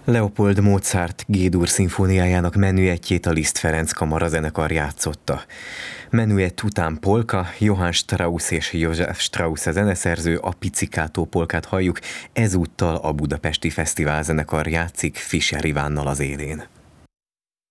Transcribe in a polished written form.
Leopold Mozart G-dur szimfóniájának menüettjét a Liszt Ferenc Kamarazenekar játszotta. Menüett után polka, Johann Strauss és József Strauss a zeneszerző, a Pizzicátó polkát halljuk, ezúttal a Budapesti Fesztiválzenekar játszik Fischer Ivánnal az élén.